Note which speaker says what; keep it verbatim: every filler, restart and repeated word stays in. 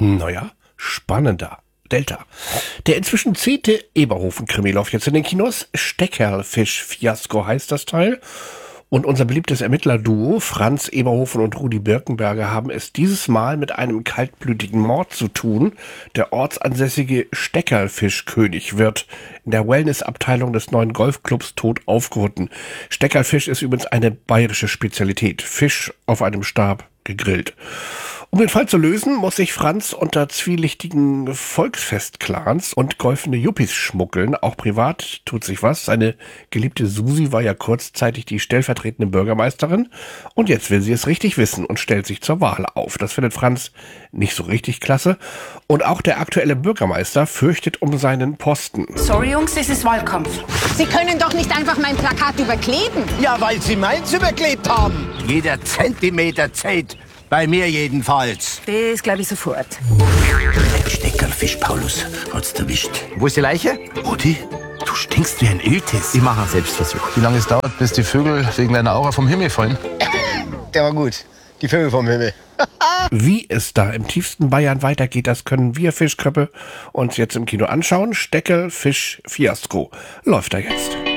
Speaker 1: Naja, spannender. Delta. Der inzwischen zehnte Eberhofen-Krimi läuft jetzt in den Kinos. Steckerlfisch-Fiasko heißt das Teil. Und unser beliebtes Ermittlerduo Franz Eberhofen und Rudi Birkenberger haben es dieses Mal mit einem kaltblütigen Mord zu tun. Der ortsansässige Steckerlfisch-König wird in der Wellnessabteilung des neuen Golfclubs tot aufgefunden. Steckerlfisch ist übrigens eine bayerische Spezialität. Fisch auf einem Stab gegrillt. Um den Fall zu lösen, muss sich Franz unter zwielichtigen Volksfestclans und golfende Yuppies schmuggeln. Auch privat tut sich was. Seine geliebte Susi war ja kurzzeitig die stellvertretende Bürgermeisterin. Und jetzt will sie es richtig wissen und stellt sich zur Wahl auf. Das findet Franz nicht so richtig klasse. Und auch der aktuelle Bürgermeister fürchtet um seinen Posten.
Speaker 2: Sorry Jungs, es ist Wahlkampf.
Speaker 3: Sie können doch nicht einfach mein Plakat überkleben.
Speaker 4: Ja, weil Sie meins überklebt haben. Jeder Zentimeter zählt. Bei mir jedenfalls.
Speaker 2: Das glaube ich sofort.
Speaker 5: Steckerlfisch, Paulus, hat's erwischt.
Speaker 4: Wo ist die Leiche?
Speaker 5: Rudi, du stinkst wie ein Iltis.
Speaker 4: Ich mache einen Selbstversuch.
Speaker 6: Wie lange es dauert, bis die Vögel wegen deiner Aura vom Himmel fallen?
Speaker 4: Der war gut. Die Vögel vom Himmel.
Speaker 1: Wie es da im tiefsten Bayern weitergeht, das können wir Fischköppe uns jetzt im Kino anschauen. Steckerlfisch-Fiasko läuft da jetzt.